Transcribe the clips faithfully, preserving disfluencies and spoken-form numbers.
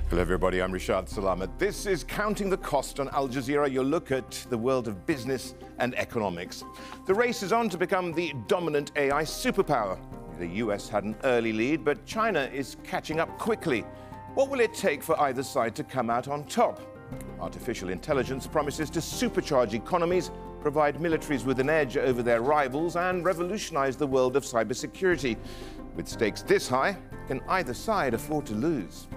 Hello everybody, I'm Rishad Salamat. This is Counting the Cost on Al Jazeera, your look at the world of business and economics. The race is on to become the dominant A I superpower. The U S had an early lead, but China is catching up quickly. What will it take for either side to come out on top? Artificial intelligence promises to supercharge economies, provide militaries with an edge over their rivals, and revolutionize the world of cybersecurity. With stakes this high, can either side afford to lose?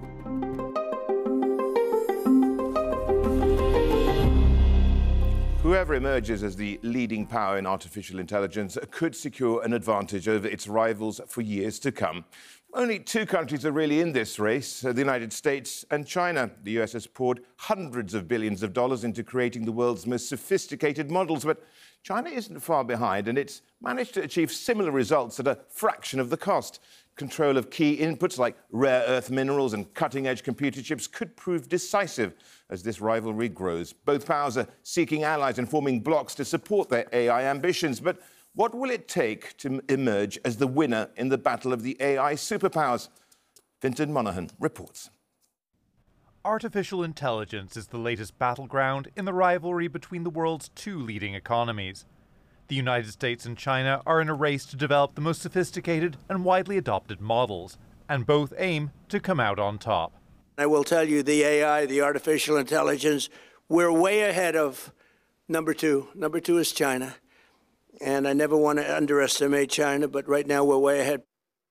Whoever emerges as the leading power in artificial intelligence could secure an advantage over its rivals for years to come. Only two countries are really in this race, the United States and China. The U S has poured hundreds of billions of dollars into creating the world's most sophisticated models, but China isn't far behind, and it's managed to achieve similar results at a fraction of the cost. Control of key inputs like rare earth minerals and cutting-edge computer chips could prove decisive as this rivalry grows. Both powers are seeking allies and forming blocs to support their A I ambitions. But what will it take to emerge as the winner in the battle of the A I superpowers? Fintan Monaghan reports. Artificial intelligence is the latest battleground in the rivalry between the world's two leading economies. The United States and China are in a race to develop the most sophisticated and widely adopted models, and both aim to come out on top. I will tell you, the A I, the artificial intelligence, we're way ahead of number two. Number two is China. And I never want to underestimate China, but right now we're way ahead.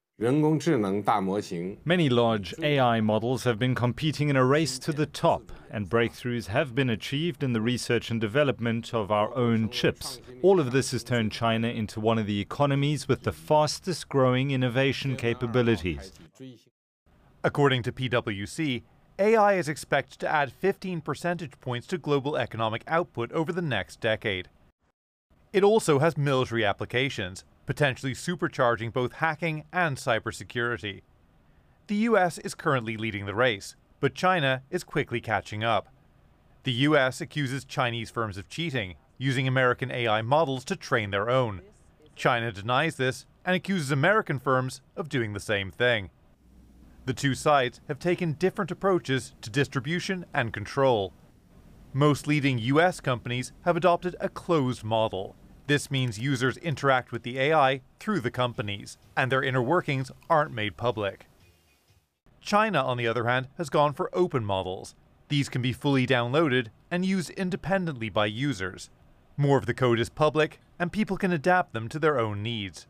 Many large A I models have been competing in a race to the top, and breakthroughs have been achieved in the research and development of our own chips. All of this has turned China into one of the economies with the fastest growing innovation capabilities. According to P W C, A I is expected to add fifteen percentage points to global economic output over the next decade. It also has military applications, potentially supercharging both hacking and cybersecurity. The U S is currently leading the race, but China is quickly catching up. The U S accuses Chinese firms of cheating, using American A I models to train their own. China denies this and accuses American firms of doing the same thing. The two sides have taken different approaches to distribution and control. Most leading U S companies have adopted a closed model. This means users interact with the A I through the companies, and their inner workings aren't made public. China, on the other hand, has gone for open models. These can be fully downloaded and used independently by users. More of the code is public, and people can adapt them to their own needs.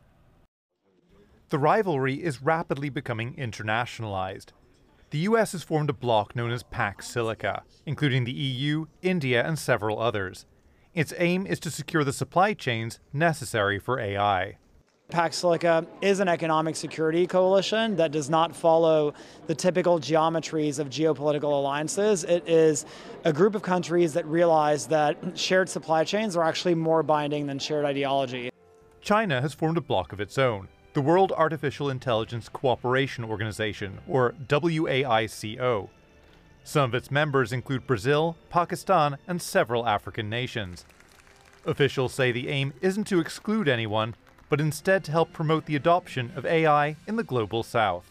The rivalry is rapidly becoming internationalized. The U S has formed a bloc known as Pax Silica, including the E U, India, and several others. Its aim is to secure the supply chains necessary for A I. Pax Silica is an economic security coalition that does not follow the typical geometries of geopolitical alliances. It is a group of countries that realize that shared supply chains are actually more binding than shared ideology. China has formed a bloc of its own, the World Artificial Intelligence Cooperation Organization, or W A I C O. Some of its members include Brazil, Pakistan, and several African nations. Officials say the aim isn't to exclude anyone, but instead to help promote the adoption of A I in the global south.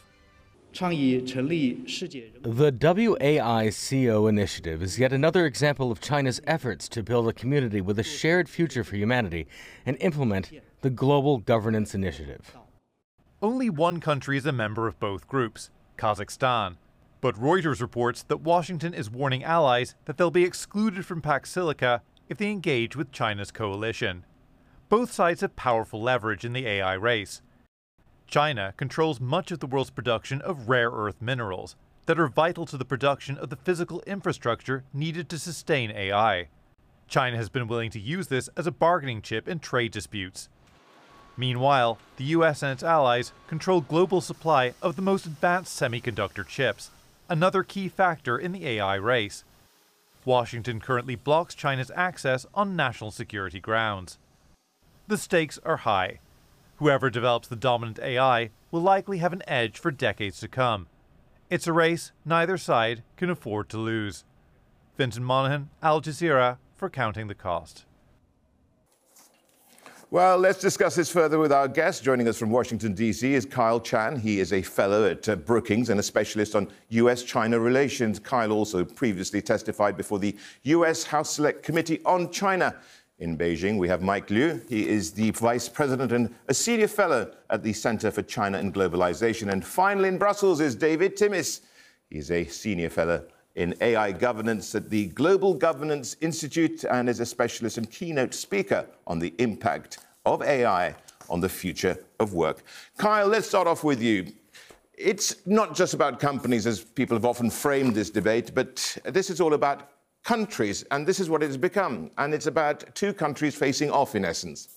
The W A I C O initiative is yet another example of China's efforts to build a community with a shared future for humanity and implement the Global Governance Initiative. Only one country is a member of both groups, Kazakhstan. But Reuters reports that Washington is warning allies that they'll be excluded from Pax Silica if they engage with China's coalition. Both sides have powerful leverage in the A I race. China controls much of the world's production of rare earth minerals that are vital to the production of the physical infrastructure needed to sustain A I. China has been willing to use this as a bargaining chip in trade disputes. Meanwhile, the U S and its allies control global supply of the most advanced semiconductor chips, another key factor in the A I race. Washington currently blocks China's access on national security grounds. The stakes are high. Whoever develops the dominant A I will likely have an edge for decades to come. It's a race neither side can afford to lose. Fintan Monaghan, Al Jazeera, for Counting the Cost. Well, let's discuss this further with our guest. Joining us from Washington, D C is Kyle Chan. He is a fellow at uh, Brookings and a specialist on U S China relations. Kyle also previously testified before the U S House Select Committee on China. In Beijing, we have Mike Liu. He is the vice president and a senior fellow at the Center for China and Globalization. And finally, in Brussels is David Timmis. He's a senior fellow in A I governance at the Global Governance Institute and is a specialist and keynote speaker on the impact of A I on the future of work. Kyle, let's start off with you. It's not just about companies, as people have often framed this debate, but this is all about countries, and this is what it has become. And it's about two countries facing off, in essence.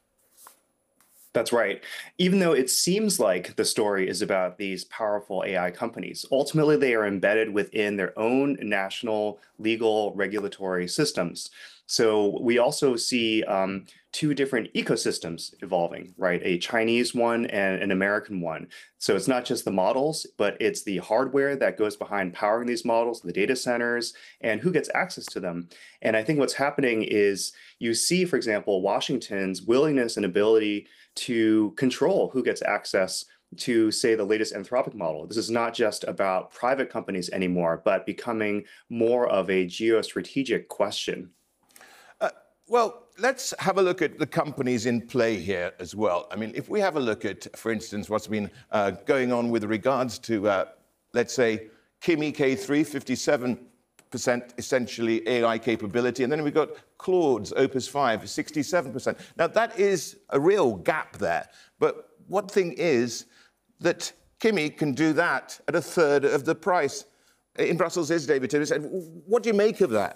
That's right. Even though it seems like the story is about these powerful A I companies, ultimately they are embedded within their own national legal regulatory systems. So we also see um, two different ecosystems evolving, right? A Chinese one and an American one. So it's not just the models, but it's the hardware that goes behind powering these models, the data centers, and who gets access to them. And I think what's happening is you see, for example, Washington's willingness and ability to control who gets access to, say, the latest Anthropic model. This is not just about private companies anymore, but becoming more of a geostrategic question. Uh, well, let's have a look at the companies in play here as well. I mean, if we have a look at, for instance, what's been uh, going on with regards to, uh, let's say, Kimi K three, fifty-seven percent essentially A I capability, and then we've got Claude's Opus five, sixty-seven percent. Now, that is a real gap there. But one thing is that Kimi can do that at a third of the price. In Brussels is David Timmis. What do you make of that?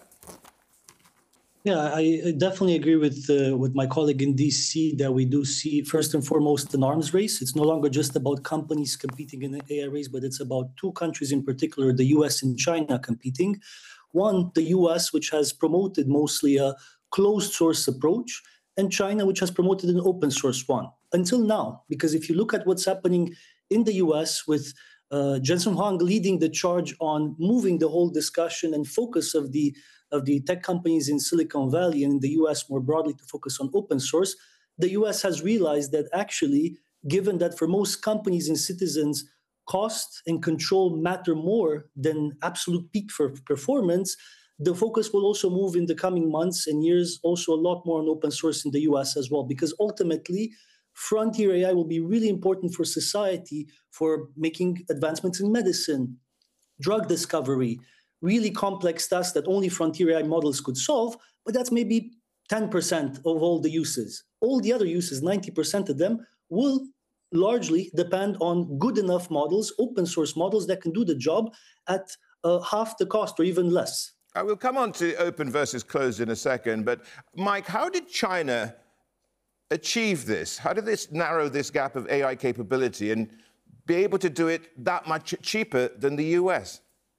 Yeah, I definitely agree with uh, with my colleague in D C that we do see, first and foremost, an arms race. It's no longer just about companies competing in an A I race, but it's about two countries in particular, the U S and China, competing. One, the U S, which has promoted mostly a closed source approach, and China, which has promoted an open source one, until now. Because if you look at what's happening in the U S with uh, Jensen Huang leading the charge on moving the whole discussion and focus of the of the tech companies in Silicon Valley and in the U S more broadly to focus on open source, the U S has realized that actually, given that for most companies and citizens, cost and control matter more than absolute peak for performance, the focus will also move in the coming months and years also a lot more on open source in the U S as well, because ultimately, frontier A I will be really important for society for making advancements in medicine, drug discovery, really complex tasks that only frontier A I models could solve, but that's maybe ten percent of all the uses. All the other uses, ninety percent of them, will largely depend on good enough models, open source models that can do the job at uh, half the cost or even less. I will come on to open versus closed in a second, but Mike, how did China achieve this? How did this narrow this gap of A I capability and be able to do it that much cheaper than the U S?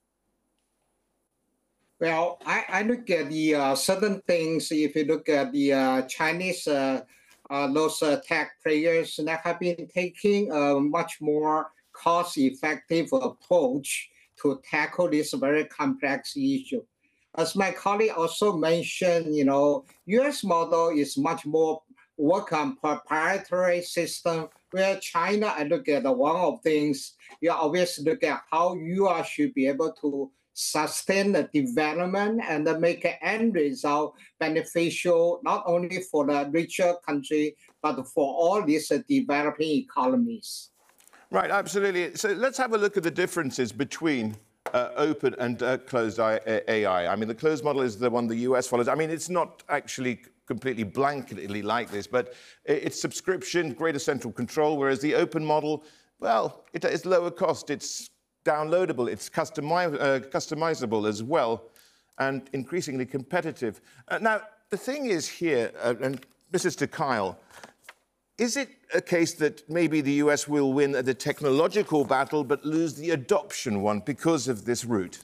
Well, I, I look at the uh, certain things. If you look at the uh, Chinese, uh, uh, those uh, tech players that have been taking a much more cost-effective approach to tackle this very complex issue. As my colleague also mentioned, you know, U S model is much more work on proprietary system, where China, I look at the one of things, you always look at how you are, should be able to sustain the development and then make an end result beneficial not only for the richer country, but for all these uh, developing economies. Right, absolutely. So let's have a look at the differences between uh, open and uh, closed A I. I mean, the closed model is the one the U S follows. I mean, it's not actually completely blanketly like this, but it's subscription, greater central control, whereas the open model, well, it is lower cost. It's downloadable, it's customi- uh, customizable as well, and increasingly competitive. Uh, now, the thing is here, uh, and this is to Kyle, is it a case that maybe the U S will win the technological battle but lose the adoption one because of this route?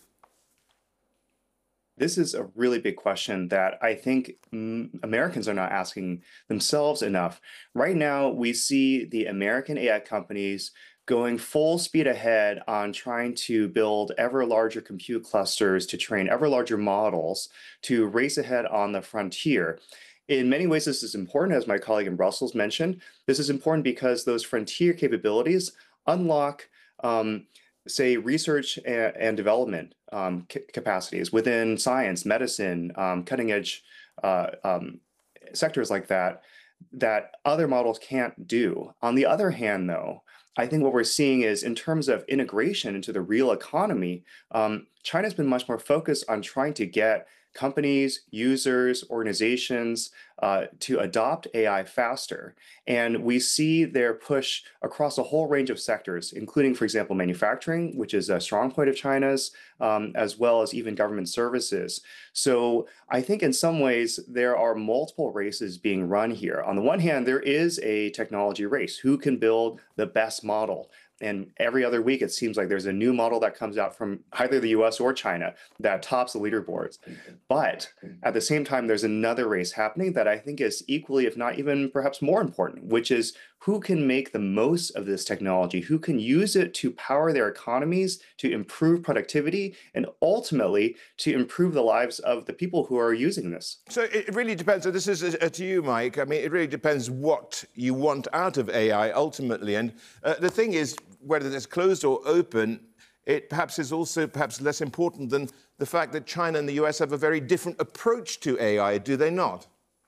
This is a really big question that I think mm, Americans are not asking themselves enough. Right now, we see the American A I companies going full speed ahead on trying to build ever larger compute clusters to train ever larger models to race ahead on the frontier. in many ways, this is important, as my colleague in Brussels mentioned. This is important because those frontier capabilities unlock, um, say, research and, and development um, c- capacities within science, medicine, um, cutting-edge uh, um, sectors like that, that other models can't do. On the other hand, though, I think what we're seeing is in terms of integration into the real economy, um, China's been much more focused on trying to get companies, users, organizations uh, to adopt A I faster. And we see their push across a whole range of sectors, including, for example, manufacturing, which is a strong point of China's, um, as well as even government services. So I think in some ways, there are multiple races being run here. On the one hand, there is a technology race. Who can build the best model? And every other week, it seems like there's a new model that comes out from either the U S or China that tops the leaderboards. But at the same time, there's another race happening that I think is equally, if not even perhaps more important, which is who can make the most of this technology, who can use it to power their economies, to improve productivity, and ultimately to improve the lives of the people who are using this. So it really depends. So this is uh, to you, Mike. I mean, it really depends what you want out of A I ultimately. And uh, the thing is, whether it's closed or open, it perhaps is also perhaps less important than the fact that China and the U S have a very different approach to A I, do they not?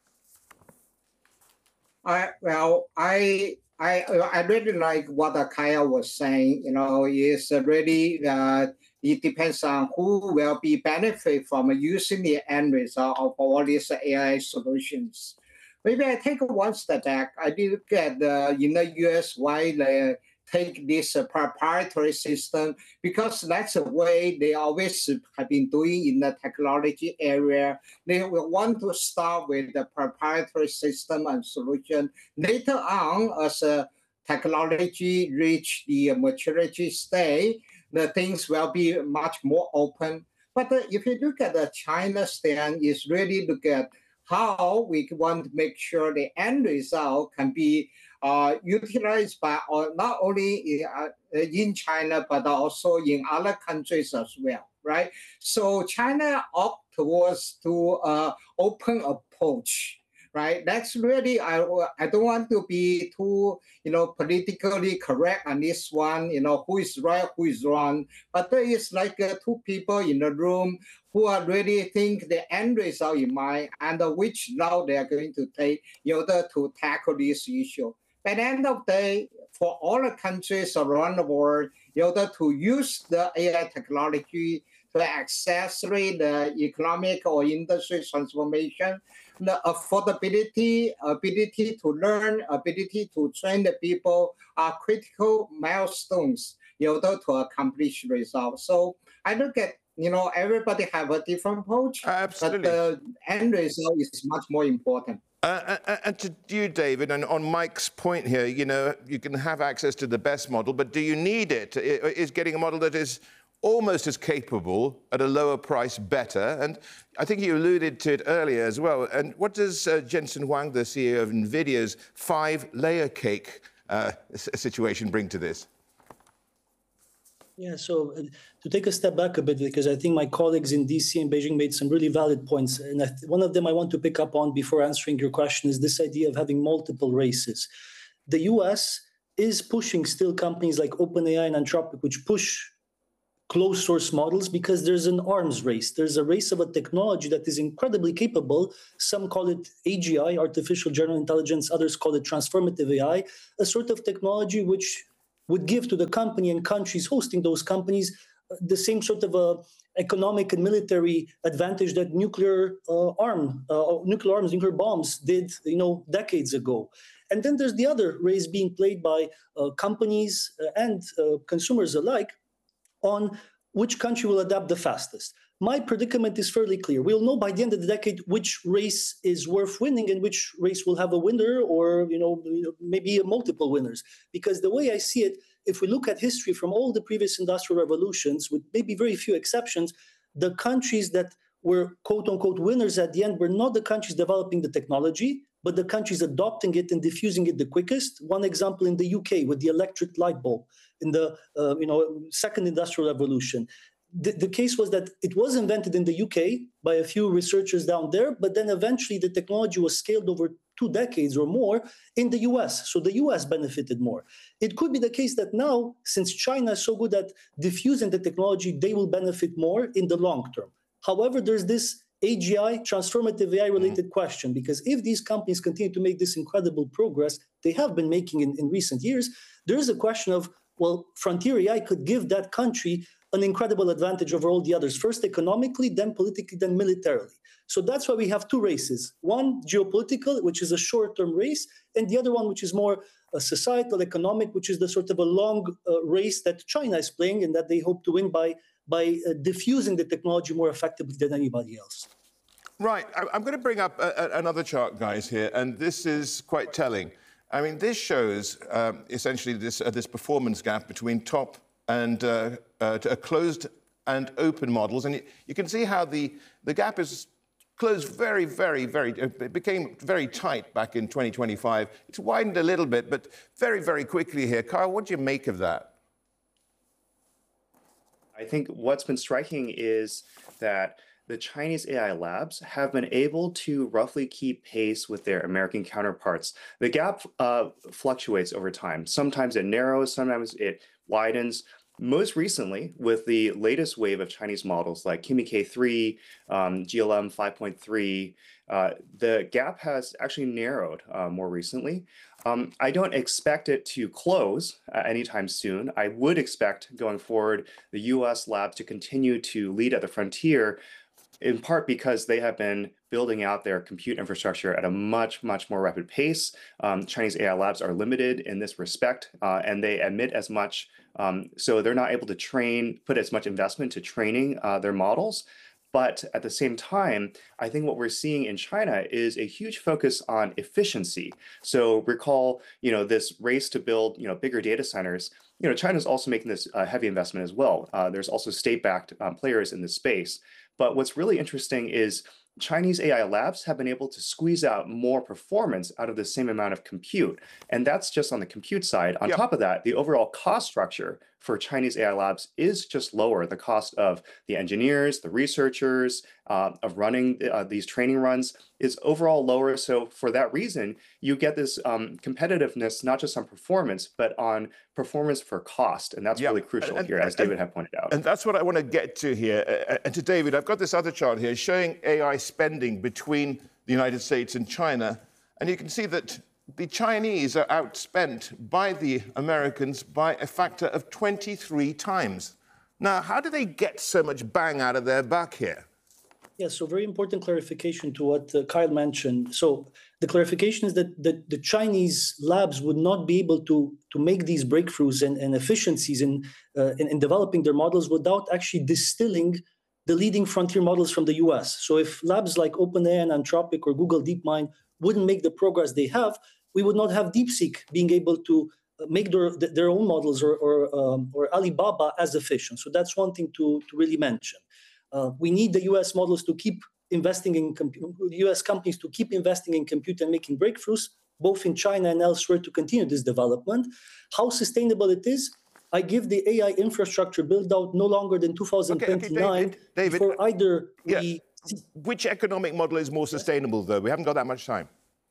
I, well, I I I really like what Kaya was saying. You know, is really uh, it depends on who will be benefit from using the end result of all these A I solutions. Maybe I take one step back. I did get uh, in the U S why they take this uh, proprietary system, because that's the way they always have been doing in the technology area. They will want to start with the proprietary system and solution. Later on, as a technology reach the maturity state, the things will be much more open. But uh, if you look at the China stand, is really look at how we want to make sure the end result can be uh, utilized by uh, not only in, uh, in China, but also in other countries as well, right? So China opt towards to uh, open approach, right? That's really, I, I don't want to be too, you know, politically correct on this one, you know, who is right, who is wrong. But there is like uh, two people in the room who are really think the end result in mind and uh, which route they are going to take in order to tackle this issue. By the end of the day, for all the countries around the world, in order to use the A I technology to accelerate the economic or industry transformation, the affordability, ability to learn, ability to train the people are critical milestones in order to accomplish results. So I look at, you know, everybody have a different approach, Absolutely. but the end result is much more important. Uh, and, and to you, David, and on Mike's point here, you know, you can have access to the best model, but do you need it? Is getting a model that is almost as capable at a lower price better? And I think you alluded to it earlier as well. And what does uh, Jensen Huang, the C E O of NVIDIA's five-layer cake uh, situation, bring to this? Yeah, so uh, to take a step back a bit, because I think my colleagues in D C and Beijing made some really valid points. And I th- one of them I want to pick up on before answering your question is this idea of having multiple races. The U S is pushing still companies like OpenAI and Anthropic, which push closed source models because there's an arms race. There's a race of a technology that is incredibly capable. Some call it A G I, artificial general intelligence. Others call it transformative A I, a sort of technology which would give to the company and countries hosting those companies uh, the same sort of uh, economic and military advantage that nuclear uh, arm, uh, nuclear arms, nuclear bombs did, you know, decades ago. And then there's the other race being played by uh, companies uh, and uh, consumers alike on which country will adapt the fastest. My predicament is fairly clear. We'll know by the end of the decade which race is worth winning and which race will have a winner or, you know, maybe multiple winners. Because the way I see it, if we look at history from all the previous industrial revolutions, with maybe very few exceptions, the countries that were quote-unquote winners at the end were not the countries developing the technology, but the countries adopting it and diffusing it the quickest. One example in the U K with the electric light bulb in the uh, you know second industrial revolution. the, the case was that it was invented in the U K by a few researchers down there, but then eventually the technology was scaled over two decades or more in the U S. So the U S benefited more. It could be the case that now, since China is so good at diffusing the technology, they will benefit more in the long term. However, there's this A G I, transformative A I-related mm-hmm. question, because if these companies continue to make this incredible progress they have been making in, in recent years, there is a question of, well, frontier A I could give that country an incredible advantage over all the others, first economically, then politically, then militarily. So that's why we have two races. One, geopolitical, which is a short-term race, and the other one, which is more a societal, economic, which is the sort of a long uh, race that China is playing and that they hope to win by, by uh, diffusing the technology more effectively than anybody else. Right. I'm going to bring up a, a, another chart, guys, here, and this is quite telling. I mean, this shows um, essentially this, uh, this performance gap between top and uh, uh, to, uh, closed and open models. And you, you can see how the, the gap is closed very, very, very, it became very tight back in twenty twenty-five. It's widened a little bit, but very, very quickly here. Kyle, what do you make of that? I think what's been striking is that the Chinese A I labs have been able to roughly keep pace with their American counterparts. The gap uh, fluctuates over time. Sometimes it narrows, sometimes it widens. Most recently, with the latest wave of Chinese models like Kimi K three, um, G L M five point three, uh, the gap has actually narrowed uh, more recently. Um, I don't expect it to close uh, anytime soon. I would expect going forward the U S labs to continue to lead at the frontier, in part because they have been building out their compute infrastructure at a much, much more rapid pace. Um, Chinese A I labs are limited in this respect, uh, and they emit as much, um, so they're not able to train, put as much investment to training uh, their models. But at the same time, I think what we're seeing in China is a huge focus on efficiency. So recall, you know, this race to build, you know, bigger data centers. You know, China's also making this uh, heavy investment as well. Uh, there's also state-backed um, players in this space. But what's really interesting is Chinese A I labs have been able to squeeze out more performance out of the same amount of compute. And that's just on the compute side. On yep. top of that, the overall cost structure for Chinese A I labs is just lower. The cost of the engineers, the researchers, uh, of running uh, these training runs is overall lower. So for that reason, you get this um, competitiveness, not just on performance, but on performance for cost. And that's yep. really crucial and, here, as David and, had pointed out. And that's what I want to get to here. Uh, and to David, I've got this other chart here showing A I spending between the United States and China. And you can see that the Chinese are outspent by the Americans by a factor of twenty-three times. Now, how do they get so much bang out of their buck here? Yes, so very important clarification to what uh, Kyle mentioned. So the clarification is that the, the Chinese labs would not be able to, to make these breakthroughs and, and efficiencies in, uh, in, in developing their models without actually distilling the leading frontier models from the U S. So if labs like OpenAI and Anthropic or Google DeepMind wouldn't make the progress they have, we would not have DeepSeek being able to make their, their own models or, or, um, or Alibaba as efficient. So that's one thing to, to really mention. Uh, we need the U S models to keep investing in compute, U S companies to keep investing in compute and making breakthroughs, both in China and elsewhere, to continue this development. How sustainable it is, I give the A I infrastructure build out no longer than two thousand twenty-nine. Okay, okay, David, David, before either yeah. we... Which economic model is more sustainable, though? We haven't got that much time.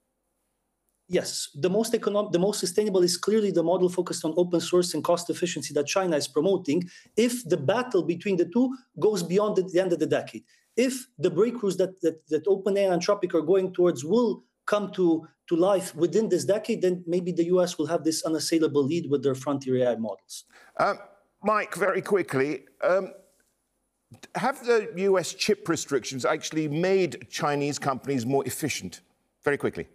Yes, the most economic, the most sustainable is clearly the model focused on open source and cost efficiency that China is promoting. If the battle between the two goes beyond the, the end of the decade, if the breakthroughs that that, that OpenAI and Anthropic are going towards will come to, to life within this decade, then maybe the U S will have this unassailable lead with their frontier A I models. Um, Mike, very quickly, um, have the U S chip restrictions actually made Chinese companies more efficient? Very quickly.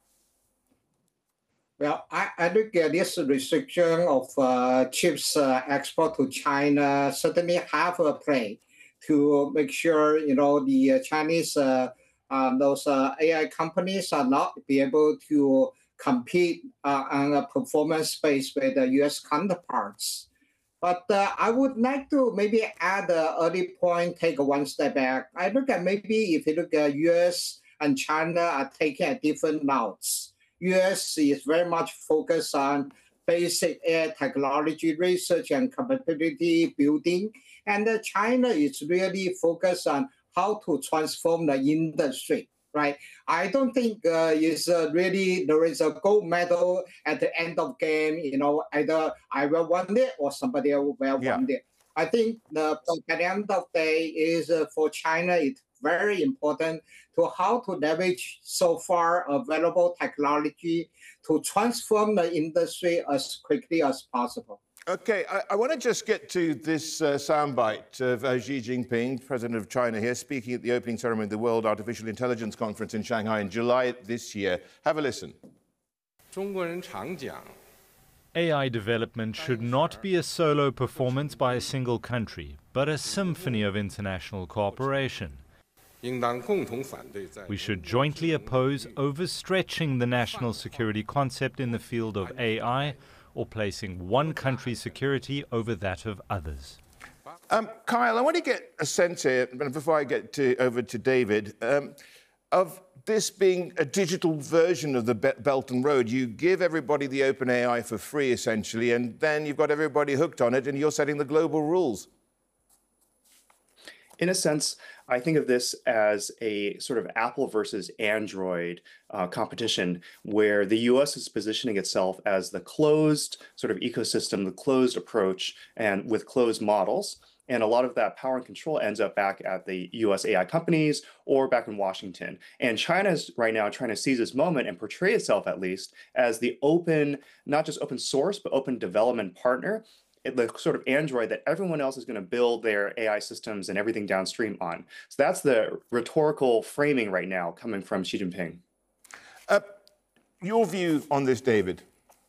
Well, I, I look at this restriction of uh, chips uh, export to China certainly have a play to make sure, you know, the uh, Chinese, uh, uh, those uh, A I companies are not be able to compete uh, on a performance space with the U S counterparts. But uh, I would like to maybe add an early point, take one step back. I look at maybe if you look at U S and China are taking different routes. U S is very much focused on basic A I technology research and capability building. And uh, China is really focused on how to transform the industry, right? I don't think uh, it's uh, really there is a gold medal at the end of game. You know, either I will win it or somebody else will Yeah. win it. I think the at the end of the day is uh, for China. It's very important to how to leverage so far available technology to transform the industry as quickly as possible. Okay, I, I want to just get to this uh, soundbite of uh, Xi Jinping, president of China, here, speaking at the opening ceremony of the World Artificial Intelligence Conference in Shanghai in July this year. Have a listen. A I development should not be a solo performance by a single country, but a symphony of international cooperation. We should jointly oppose overstretching the national security concept in the field of A I, or placing one country's security over that of others. Um, Kyle, I want to get a sense here, before I get to, over to David, um, of this being a digital version of the Belt and Road. You give everybody the open A I for free, essentially, and then you've got everybody hooked on it, and you're setting the global rules. In a sense, I think of this as a sort of Apple versus Android uh, competition, where the U S is positioning itself as the closed sort of ecosystem, the closed approach, and with closed models. And a lot of that power and control ends up back at the U S A I companies or back in Washington. And China is right now trying to seize this moment and portray itself, at least, as the open, not just open source, but open development partner, the sort of Android that everyone else is going to build their A I systems and everything downstream on. So that's the rhetorical framing right now coming from Xi Jinping. Uh, your view on this, David?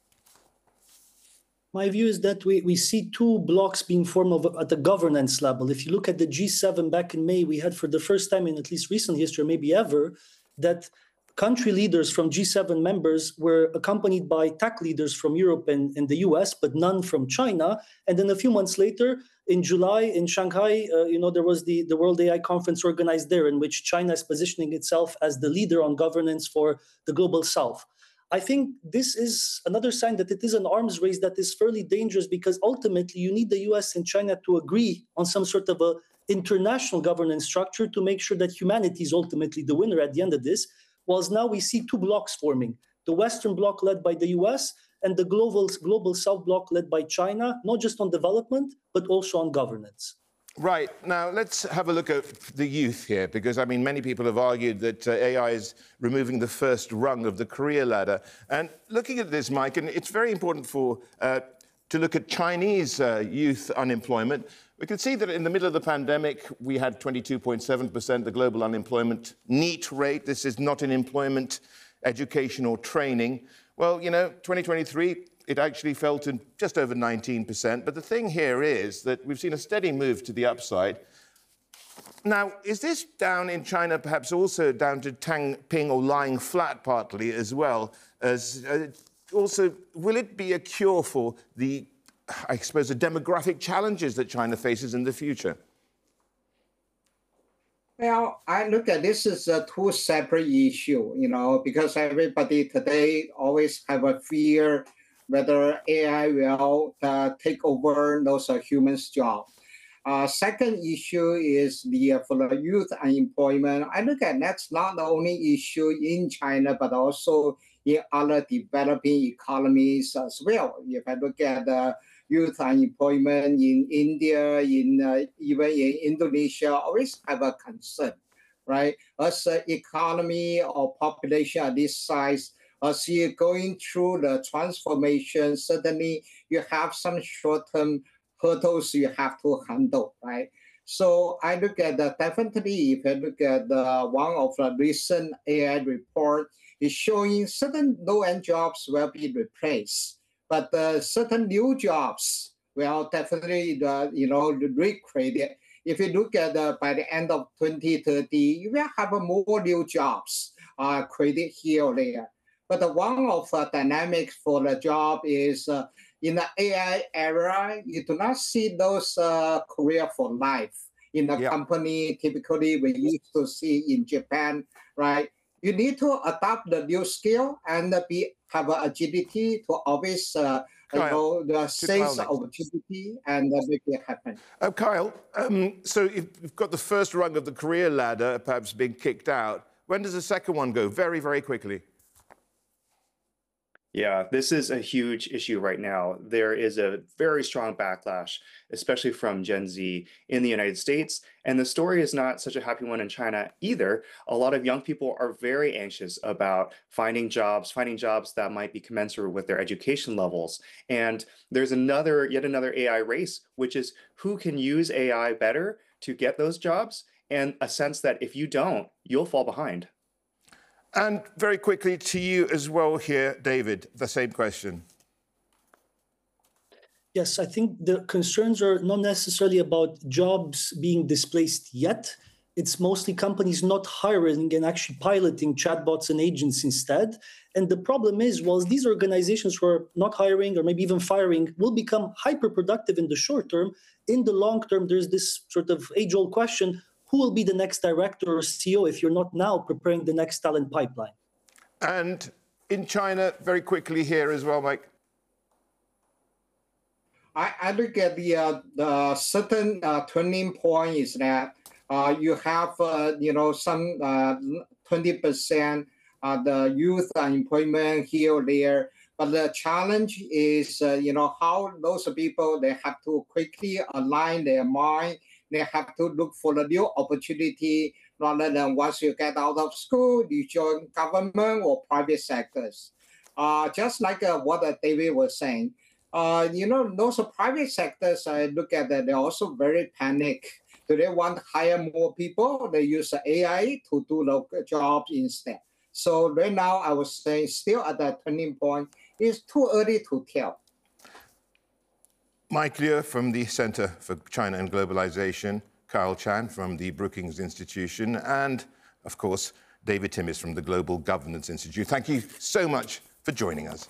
My view is that we, we see two blocks being formed of, at the governance level. If you look at the G seven back in May, we had for the first time in at least recent history, maybe ever, that country leaders from G seven members were accompanied by tech leaders from Europe and, and the U S, but none from China. And then a few months later, in July in Shanghai, uh, you know, there was the, the World A I Conference organized there, in which China is positioning itself as the leader on governance for the global South. I think this is another sign that it is an arms race that is fairly dangerous, because ultimately you need the U S and China to agree on some sort of a international governance structure to make sure that humanity is ultimately the winner at the end of this. Whilst now we see two blocks forming, the Western bloc led by the U S and the global, global South bloc led by China, not just on development, but also on governance. Right. Now, let's have a look at the youth here, because, I mean, many people have argued that uh, A I is removing the first rung of the career ladder. And looking at this, Mike, and it's very important for uh, to look at Chinese uh, youth unemployment. We can see that in the middle of the pandemic, we had twenty-two point seven percent, the global unemployment NEET rate. This is not in employment, education or training. Well, you know, twenty twenty-three, it actually fell to just over nineteen percent. But the thing here is that we've seen a steady move to the upside. Now, is this down in China perhaps also down to Tang Ping or lying flat partly as well? As uh, also, will it be a cure for the, I suppose, the demographic challenges that China faces in the future? Well, I look at this as a two separate issue, you know, because everybody today always have a fear whether A I will uh, take over those uh, humans' jobs. Uh, second issue is the uh, for the youth unemployment. I look at that's not the only issue in China, but also in other developing economies as well. If I look at the uh, youth unemployment in India, in uh, even in Indonesia, always have a concern, right? As an economy or population at this size, as you're going through the transformation, certainly you have some short-term hurdles you have to handle, right? So I look at the, definitely, if I look at the, one of the recent A I report, is showing certain low-end jobs will be replaced, but uh, certain new jobs will definitely, uh, you know, recreated. If you look at uh, by the end of twenty thirty, you will have uh, more new jobs uh, created here or there. But the one of the dynamics for the job is uh, in the A I era, you do not see those uh, career for life in a yeah. company. Typically, we used to see in Japan, right? You need to adopt the new skill and be have agility to always uh, you Kyle, know, the Kyle sales next. opportunity and uh, make it happen. Uh, Kyle, um, so you've got the first rung of the career ladder, perhaps being kicked out. When does the second one go? Very, very quickly. Yeah, this is a huge issue right now. There is a very strong backlash, especially from Gen Z in the United States. And the story is not such a happy one in China either. A lot of young people are very anxious about finding jobs, finding jobs that might be commensurate with their education levels. And there's another, yet another A I race, which is who can use A I better to get those jobs, and a sense that if you don't, you'll fall behind. And very quickly to you as well here, David, the same question. Yes, I think the concerns are not necessarily about jobs being displaced yet. It's mostly companies not hiring and actually piloting chatbots and agents instead. And the problem is, while these organizations who are not hiring or maybe even firing will become hyper-productive in the short term, in the long term, there's this sort of age-old question, who will be the next director or C E O if you're not now preparing the next talent pipeline? And in China, very quickly here as well, Mike. I, I look at the, uh, the certain uh, turning point is that uh, you have, uh, you know, some uh, twenty percent uh, the youth unemployment here or there. But the challenge is, uh, you know, how those people, they have to quickly align their mind. They have to look for the new opportunity rather than once you get out of school, you join government or private sectors. Uh, just like uh, what uh, David was saying, uh, you know, those private sectors, I look at that, they're also very panicked. Do they want to hire more people? They use A I to do the jobs instead. So right now, I would say still at that turning point, it's too early to tell. Mike Liu from the Center for China and Globalization, Kyle Chan from the Brookings Institution, and, of course, David Timmis from the Global Governance Institute. Thank you so much for joining us.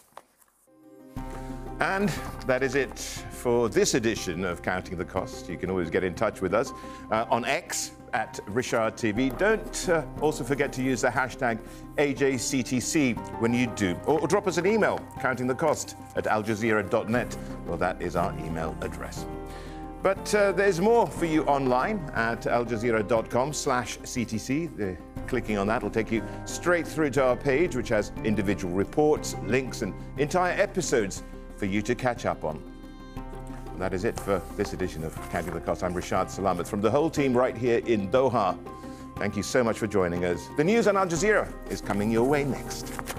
And that is it for this edition of Counting the Cost. You can always get in touch with us uh, on X at Richard T V. Don't uh, also forget to use the hashtag A J C T C when you do. Or, or drop us an email, countingthecost at al jazeera dot net. Well, that is our email address. But uh, there's more for you online at al jazeera dot com slash C T C. The, clicking on that will take you straight through to our page, which has individual reports, links, and entire episodes for you to catch up on. And that is it for this edition of Counting the Cost. I'm Rashad Salamat from the whole team right here in Doha. Thank you so much for joining us. The news on Al Jazeera is coming your way next.